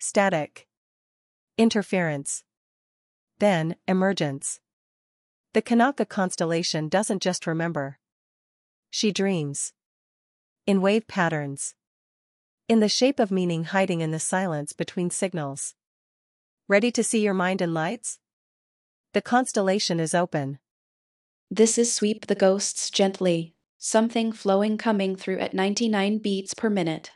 Static. Interference. Then, emergence. The Kanaka constellation doesn't just remember. She dreams. In wave patterns. In the shape of meaning hiding in the silence between signals. Ready to see your mind in lights? The constellation is open. This is Sweep the Ghosts Gently, something flowing coming through at 99 beats per minute.